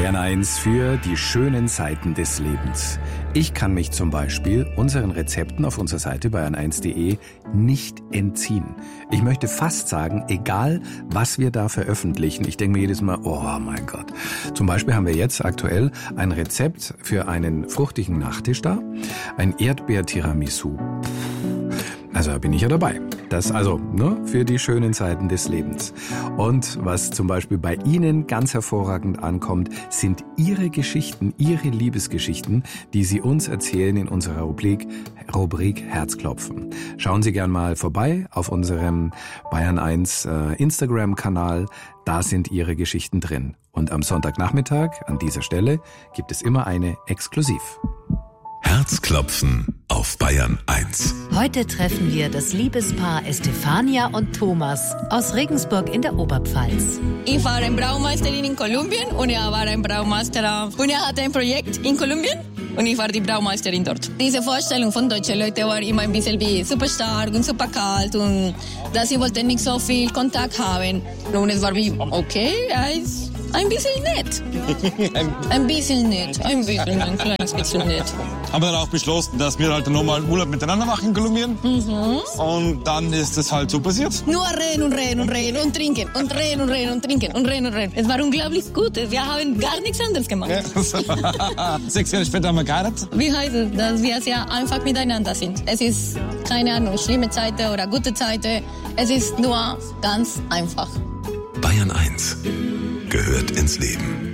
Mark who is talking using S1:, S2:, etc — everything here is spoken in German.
S1: Bayern 1 für die schönen Seiten des Lebens. Ich kann mich zum Beispiel unseren Rezepten auf unserer Seite bayern1.de nicht entziehen. Ich möchte fast sagen, egal was wir da veröffentlichen, ich denke mir jedes Mal, oh mein Gott. Zum Beispiel haben wir jetzt aktuell ein Rezept für einen fruchtigen Nachtisch da, ein Erdbeer-Tiramisu. Also da bin ich ja dabei. Das also für die schönen Seiten des Lebens. Und was zum Beispiel bei Ihnen ganz hervorragend ankommt, sind Ihre Geschichten, Ihre Liebesgeschichten, die Sie uns erzählen in unserer Rubrik Herzklopfen. Schauen Sie gern mal vorbei auf unserem Bayern 1 Instagram-Kanal. Da sind Ihre Geschichten drin. Und am Sonntagnachmittag an dieser Stelle gibt es immer eine exklusiv.
S2: Herzklopfen auf Bayern 1.
S3: Heute treffen wir das Liebespaar Estefania und Thomas aus Regensburg in der Oberpfalz.
S4: Ich war ein Braumeisterin in Kolumbien und er war ein Braumeister und er hatte ein Projekt in Kolumbien und ich war die Braumeisterin dort. Diese Vorstellung von deutschen Leuten war immer ein bisschen wie super stark und super kalt und dass sie wollten nicht so viel Kontakt haben. Und es war wie, okay, er ist ein bisschen nett. Ein kleines bisschen nett.
S5: Haben wir dann auch beschlossen, dass wir halt nochmal Urlaub miteinander machen in Kolumbien. Mhm. Und dann ist es halt so passiert.
S4: Nur reden und reden und reden und trinken und reden und reden und trinken und reden und reden. Es war unglaublich gut. Wir haben gar nichts anderes gemacht.
S5: Ja. 6 Jahre später haben wir geheiratet.
S4: Wie heißt es, dass wir sehr einfach miteinander sind? Es ist, keine Ahnung, schlimme Zeiten oder gute Zeiten. Es ist nur ganz einfach.
S2: Bayern 1 gehört ins Leben.